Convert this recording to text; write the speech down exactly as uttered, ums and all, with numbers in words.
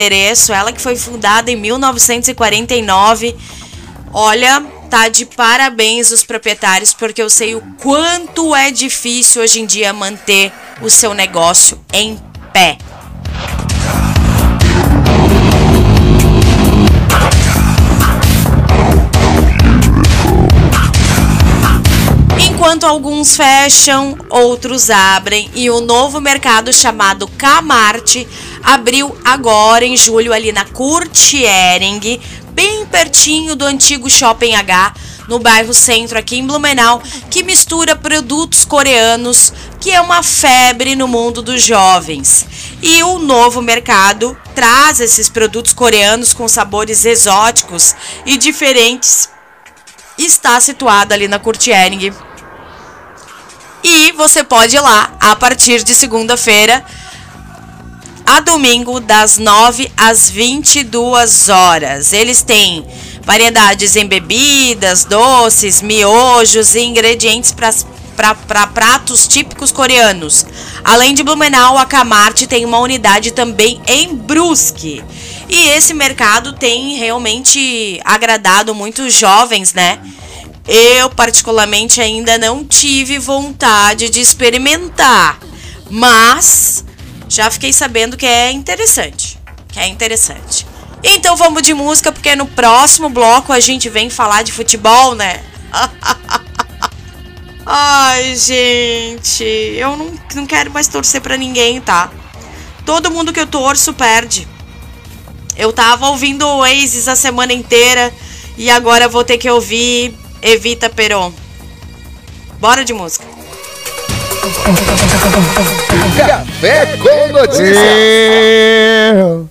endereço, ela que foi fundada em mil novecentos e quarenta e nove. Olha, tá de parabéns os proprietários, porque eu sei o quanto é difícil hoje em dia manter o seu negócio em pé. Enquanto alguns fecham, outros abrem, e o novo mercado chamado Kmart abriu agora em julho ali na Kurt Ehring, bem pertinho do antigo Shopping H, no bairro Centro aqui em Blumenau, que mistura produtos coreanos, que é uma febre no mundo dos jovens. E o novo mercado traz esses produtos coreanos com sabores exóticos e diferentes. Está situado ali na Kurt Ehring. E você pode ir lá a partir de segunda-feira a domingo, das nove às vinte e duas horas. Eles têm variedades em bebidas, doces, miojos e ingredientes para pratos típicos coreanos. Além de Blumenau, a Kmart tem uma unidade também em Brusque. E esse mercado tem realmente agradado muitos jovens, né? Eu, particularmente, ainda não tive vontade de experimentar, mas já fiquei sabendo que é interessante, que é interessante. Então vamos de música, porque no próximo bloco a gente vem falar de futebol, né? Ai, gente, eu não, não quero mais torcer pra ninguém, tá? Todo mundo que eu torço perde. Eu tava ouvindo o Oasis a semana inteira e agora vou ter que ouvir Evita Peron. Bora de música. Café com Notícias.